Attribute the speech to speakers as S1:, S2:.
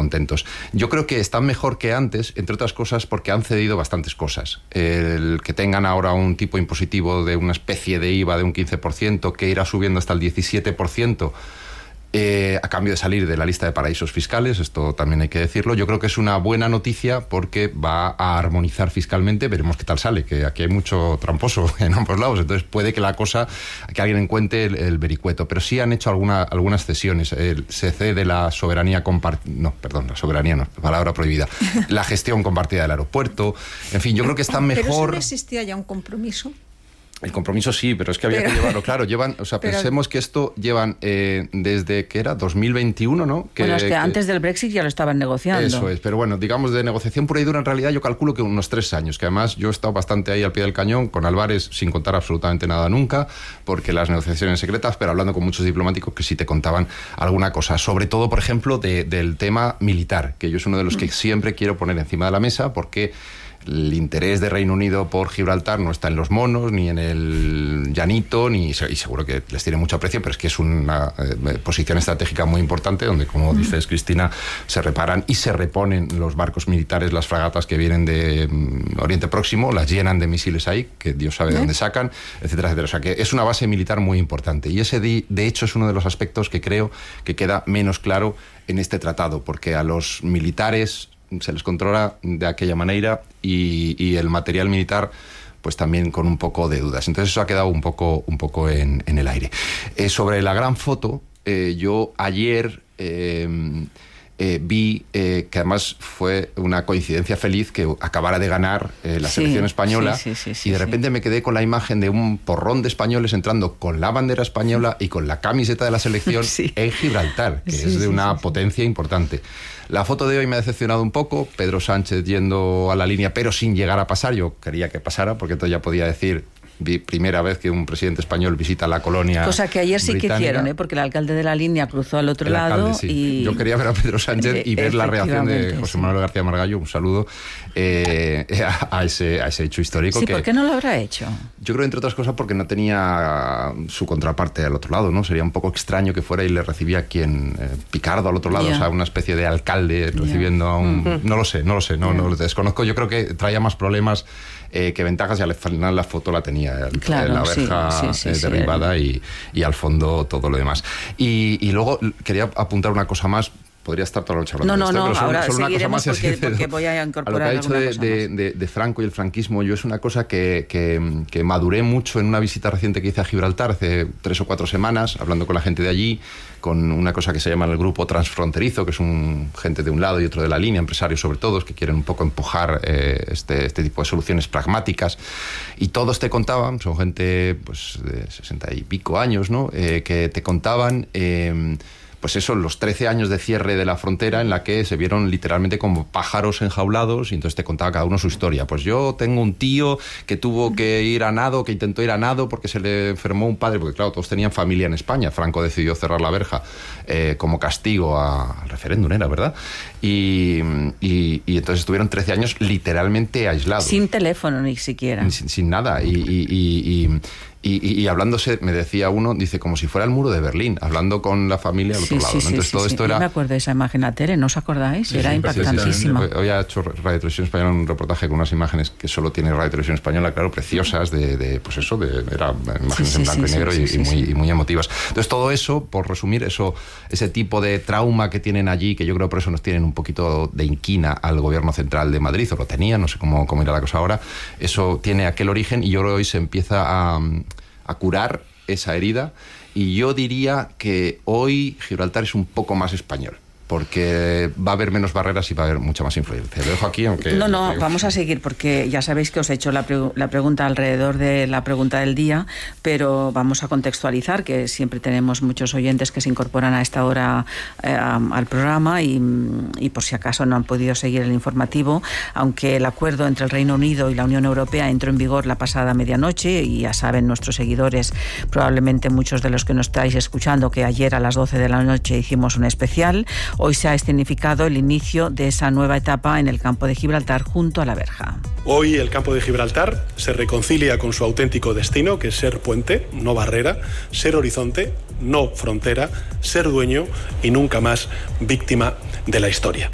S1: contentos. Yo creo que están mejor que antes, entre otras cosas, porque han cedido bastantes cosas. El que tengan ahora un tipo impositivo de una especie de IVA de un 15%, que irá subiendo hasta el 17%, a cambio de salir de la lista de paraísos fiscales, esto también hay que decirlo. Yo creo que es una buena noticia porque va a armonizar fiscalmente. Veremos qué tal sale, que aquí hay mucho tramposo en ambos lados, entonces puede que la cosa, que alguien encuentre el vericueto, pero sí han hecho algunas cesiones. Se cede la soberanía la soberanía no, palabra prohibida, la gestión compartida del aeropuerto, en fin, yo creo que está mejor.
S2: Pero eso no existía ya un compromiso.
S1: El compromiso sí, pero es que había que llevarlo, claro, pensemos que esto llevan desde que era 2021, ¿no?
S3: Es que antes del Brexit ya lo estaban negociando.
S1: Eso es, pero bueno, digamos de negociación pura y dura, en realidad yo calculo que unos 3 años, que además yo he estado bastante ahí al pie del cañón, con Álvarez sin contar absolutamente nada nunca, porque las negociaciones secretas, pero hablando con muchos diplomáticos que sí te contaban alguna cosa, sobre todo, por ejemplo, del tema militar, que yo es uno de los que siempre quiero poner encima de la mesa, porque el interés de Reino Unido por Gibraltar no está en los monos, ni en el llanito, y seguro que les tiene mucho aprecio, pero es que es una posición estratégica muy importante, donde, como dices, Cristina, se reparan y se reponen los barcos militares, las fragatas que vienen de Oriente Próximo, las llenan de misiles ahí, que Dios sabe de dónde sacan, etcétera, etcétera. O sea, que es una base militar muy importante. Y ese, de hecho, es uno de los aspectos que creo que queda menos claro en este tratado, porque a los militares se les controla de aquella manera y el material militar pues también con un poco de dudas. Entonces eso ha quedado un poco en el aire. Sobre la gran foto, yo ayer vi que además fue una coincidencia feliz que acabara de ganar la selección española, y de repente me quedé con la imagen de un porrón de españoles entrando con la bandera española y con la camiseta de la selección en Gibraltar, que es de una potencia importante. La foto de hoy me ha decepcionado un poco, Pedro Sánchez yendo a la línea pero sin llegar a pasar. Yo quería que pasara, porque entonces ya podía decir: primera vez que un presidente español visita la colonia.
S3: Cosa que ayer sí
S1: británica.
S3: que hicieron, porque el alcalde de la línea cruzó al otro lado.
S1: Alcalde, sí. Y yo quería ver a Pedro Sánchez y ver la reacción de José Manuel García Margallo, un saludo, a ese hecho histórico.
S3: Sí, ¿por qué no lo habrá hecho?
S1: Yo creo, entre otras cosas, porque no tenía su contraparte al otro lado, ¿no? Sería un poco extraño que fuera y le recibía Picardo al otro lado, o sea, una especie de alcalde recibiendo a un... No lo sé, no lo desconozco. Yo creo que traía más problemas que ventajas, y al final la foto la tenía la verja derribada y al fondo todo lo demás. Y luego quería apuntar una cosa más. Podría estar toda la noche hablando de esto, pero
S3: ahora
S1: solo una cosa más,
S3: porque voy a incorporar
S1: a lo que ha dicho de Franco y el franquismo. Yo es una cosa que maduré mucho en una visita reciente que hice a Gibraltar hace 3 o 4 semanas, hablando con la gente de allí, con una cosa que se llama el grupo transfronterizo, que es gente de un lado y otro de la línea, empresarios sobre todo, que quieren un poco empujar este tipo de soluciones pragmáticas, y todos te contaban, son gente pues de 60 y pico años, ¿no? Que te contaban pues eso, los 13 años de cierre de la frontera, en la que se vieron literalmente como pájaros enjaulados, y entonces te contaba cada uno su historia. Pues yo tengo un tío que tuvo que ir a nado, que intentó ir a nado porque se le enfermó un padre, porque claro, todos tenían familia en España. Franco decidió cerrar la verja como castigo al referéndum, era, ¿verdad? Y entonces estuvieron 13 años literalmente aislados.
S3: Sin teléfono ni siquiera.
S1: Sin nada. Y hablándose, me decía uno, dice, como si fuera el muro de Berlín, hablando con la familia al otro lado, ¿no? Entonces todo esto era...
S3: Yo me acuerdo de esa imagen en la tele, ¿no os acordáis? Era impactantísima.
S1: Hoy ha hecho Radio Televisión Española un reportaje con unas imágenes que solo tiene Radio Televisión Española, claro, preciosas, pues eso, eran imágenes en blanco y negro y muy emotivas. Entonces todo eso, por resumir, ese tipo de trauma que tienen allí, que yo creo por eso nos tienen un poquito de inquina al gobierno central de Madrid, o lo tenían, no sé cómo irá la cosa ahora, eso tiene aquel origen, y yo creo que hoy se empieza a curar esa herida, y yo diría que hoy Gibraltar es un poco más español, porque va a haber menos barreras y va a haber mucha más influencia. Lo dejo aquí, aunque...
S3: No, vamos a seguir, porque ya sabéis que os he hecho la pregunta alrededor de la pregunta del día, pero vamos a contextualizar, que siempre tenemos muchos oyentes que se incorporan a esta hora al programa, y por si acaso no han podido seguir el informativo, aunque el acuerdo entre el Reino Unido y la Unión Europea entró en vigor la pasada medianoche, y ya saben nuestros seguidores, probablemente muchos de los que nos estáis escuchando, que ayer a las 12 de la noche hicimos un especial. Hoy se ha escenificado el inicio de esa nueva etapa en el campo de Gibraltar junto a la verja.
S4: Hoy el campo de Gibraltar se reconcilia con su auténtico destino, que es ser puente, no barrera, ser horizonte, no frontera, ser dueño y nunca más víctima de la historia.